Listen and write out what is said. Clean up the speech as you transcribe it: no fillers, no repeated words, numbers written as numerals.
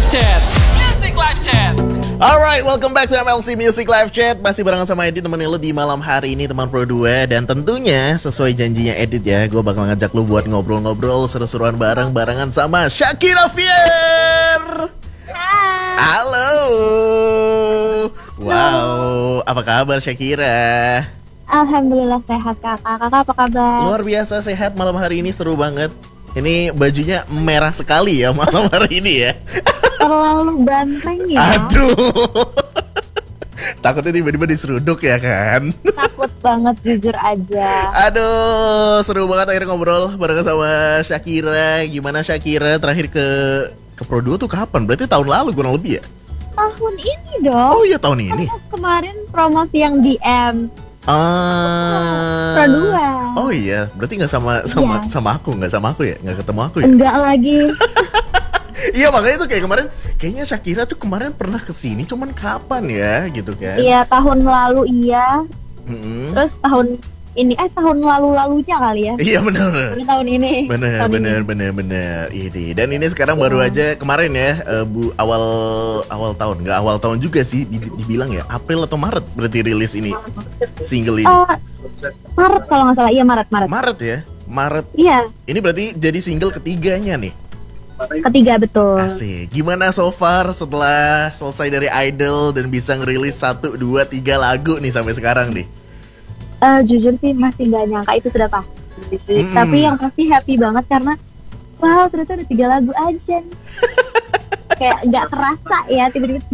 Chat. Music Live Chat. Alright, welcome back to MLC Music Live Chat. Masih barengan sama Edit, temenin lo di malam hari ini, teman Pro 2. Dan tentunya sesuai janjinya Edit ya, gue bakal ngajak lo buat ngobrol-ngobrol seru-seruan barengan sama Shakira Fier. Halo. Wow, apa kabar Shakira? Alhamdulillah sehat kakak. Kakak apa kabar? Luar biasa sehat, malam hari ini seru banget. Ini bajunya merah sekali ya malam hari ini ya. Terlalu banteng ya. Aduh. Takutnya tiba-tiba diseruduk ya kan. Takut banget jujur aja. Aduh, seru banget akhirnya ngobrol bareng sama Shakira. Gimana Shakira terakhir ke Pro 2 tuh kapan? Berarti tahun lalu kurang lebih ya? Tahun ini dong. Oh iya tahun ini. Kemarin promosi yang DM Pro 2. Oh iya, berarti nggak sama aku ya? Nggak ketemu aku ya? Enggak lagi. Iya makanya tuh kayak kemarin, kayaknya Shakira tuh kemarin pernah kesini, cuman kapan ya gitu kan? Iya tahun lalu iya. Mm-hmm. Terus tahun ini tahun lalu-lalunya kali ya. Iya benar. Tahun ini. Bener. Ini. Dan ini sekarang baru aja kemarin ya, awal tahun, nggak awal tahun juga sih, dibilang ya April atau Maret berarti rilis ini single ini. Maret kalau nggak salah, iya Maret. Maret ya, Maret. Iya. Ini berarti jadi single ketiganya nih. Ketiga betul. Asik. Gimana so far setelah selesai dari Idol dan bisa ngerilis 1, 2, 3 lagu nih sampai sekarang nih? Jujur sih masih nggak nyangka itu sudah pasti. Tapi yang pasti happy banget karena wow ternyata ada 3 lagu aja nih. Kayak nggak terasa ya tiba-tiba